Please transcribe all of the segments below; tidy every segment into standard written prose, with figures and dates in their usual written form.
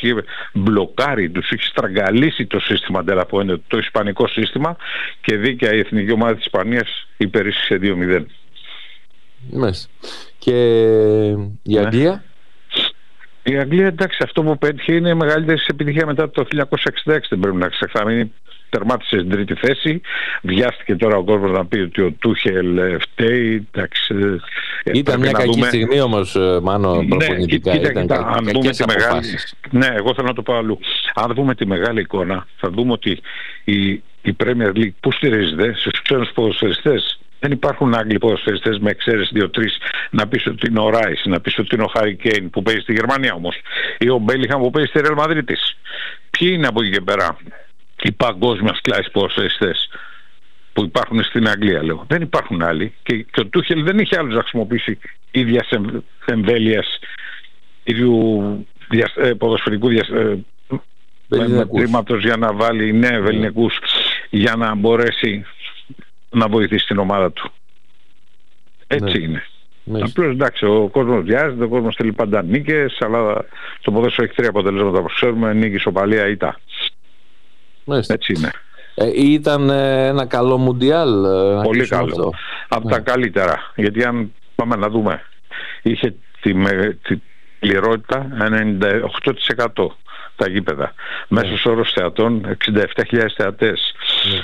είχε μπλοκάρει, τους είχε στραγγαλίσει το σύστημα Ντελαπουέντε, το ισπανικό σύστημα, και δίκαια η εθνική ομάδα της Ισπανίας υπερίσχυσε 2-0. Μες. Και η Αγγλία? Η Αγγλία, εντάξει, αυτό που πέτυχε είναι η μεγαλύτερη επιτυχία μετά το 1966, δεν πρέπει να ξεχνάμε. Τερμάτισε στην τρίτη θέση. Βιάστηκε τώρα ο κόσμος να πει ότι ο Τούχελ φταίει. Ήταν μια κακή στιγμή όμως, Μάνο, προπονητικά. Αν δούμε τη μεγάλη... Ναι, εγώ θέλω να το πω αλλού. Αν δούμε τη μεγάλη εικόνα, θα δούμε ότι η Premier League που στηρίζεται στους ξένους ποδοσφαιριστές. Δεν υπάρχουν Άγγλοι ποδοσφαιριστές με εξαίρεση 2-3 να πεις ότι είναι ο Ράις, να πεις ότι είναι ο Χάρι Κέιν που παίζει στη Γερμανία όμως, ή ο Μπέλιγχαμ που παίζει στη Ρεάλ Μαδρίτης. Ποιοι είναι από εκεί και πέρα οι παγκόσμιας κλάσης ποδοσφαιριστές που υπάρχουν στην Αγγλία, λέω? Δεν υπάρχουν άλλοι, και ο Τούχελ δεν είχε άλλους να χρησιμοποιήσει ίδιας εμβέλειας, ίδιου ποδοσφαιρικού μετρήματος για να βάλει βεληνικούς για να μπορέσει να βοηθήσει την ομάδα του. Έτσι είναι. Απλώς εντάξει, ο κόσμος βιάζεται, ο κόσμος θέλει πάντα νίκες, αλλά το ποδόσφαιρο έχει 3 αποτελέσματα όπως ξέρουμε: νίκη, ισοπαλία, ήττα. Έτσι είναι. Ήταν ένα καλό Μουντιάλ. Πολύ καλό. Από τα καλύτερα. Γιατί αν πάμε να δούμε, είχε τη πληρότητα 98% τα γήπεδα. Μέσος όρος θεατών 67.000 θεατές.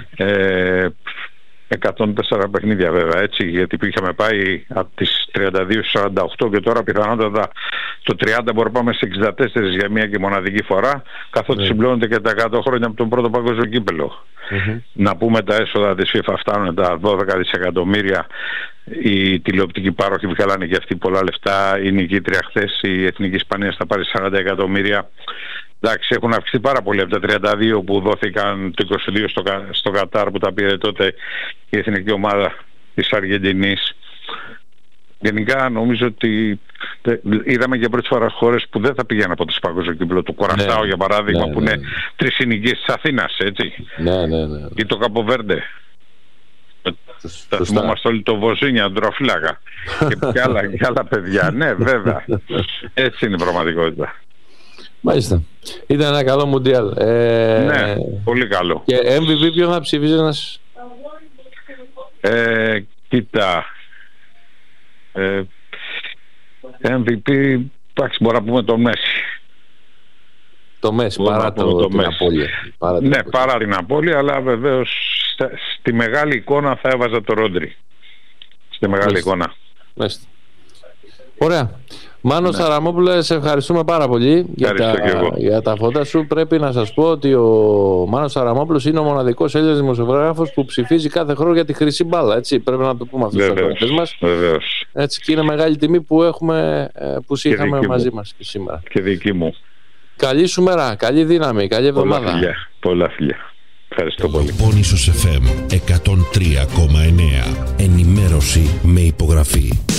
104 παιχνίδια βέβαια, έτσι, γιατί είχαμε πάει από τις 32-48 και τώρα πιθανότατα το 30 μπορεί να πάμε σε 64 για μία και μοναδική φορά, καθότι συμπληρώνεται και τα 100 χρόνια από τον πρώτο παγκόσμιο κύπελλο. Να πούμε τα έσοδα της FIFA φτάνουν τα 12 δισεκατομμύρια. Οι τηλεοπτικοί πάροχοι βγάλανε και αυτοί πολλά λεφτά. Η νικήτρια χθες, η Εθνική Ισπανία, θα πάρει 40 εκατομμύρια. Εντάξει, έχουν αυξηθεί πάρα πολύ από τα 32 που δόθηκαν το 22 στο Κατάρ, που τα πήρε τότε η εθνική ομάδα της Αργεντινής. Γενικά νομίζω ότι είδαμε για πρώτη φορά χώρες που δεν θα πηγαίνουν από το παγκόσμιο κύπελλο. Το Κορασάο για παράδειγμα, που είναι 3 συνοικίες της Αθήνας, έτσι. Ή το Καποβέρντε. Θα θυμόμαστε όλοι το Βοζίνια, τον τραφύλακα και άλλα παιδιά. Ναι, βέβαια. Έτσι είναι η πραγματικότητα. Μάλιστα. Ήταν ένα καλό Μουντιάλ. Ναι, πολύ καλό. Και MVP ποιον θα ψηφίζεις? Κοίτα, MVP, εντάξει, μπορώ να πούμε το Μέση. Το Μέση, παρά την απώλεια. Ναι, παρά την απώλεια, αλλά βεβαίως στη μεγάλη εικόνα θα έβαζα το Ρόντρι. Στη μεγάλη εικόνα. Μάλιστα. Ωραία. Μάνο Σαραμόπουλε, σε ευχαριστούμε πάρα πολύ για τα φώτα σου. Πρέπει να σας πω ότι ο Μάνος Σαραμόπουλος είναι ο μοναδικός Έλληνας δημοσιογράφος που ψηφίζει κάθε χρόνο για τη χρυσή μπάλα. Έτσι, πρέπει να το πούμε αυτό στους ακροατές μας. Βεβαίως. Έτσι, και είναι μεγάλη τιμή που είχαμε μαζί μας και σήμερα. Και δική μου. Καλή σου μέρα, καλή δύναμη, καλή εβδομάδα. Πολλά φιλιά. Ευχαριστώ πολύ. Πόνισος FM 103,9. Ενημέρωση με υπογραφή.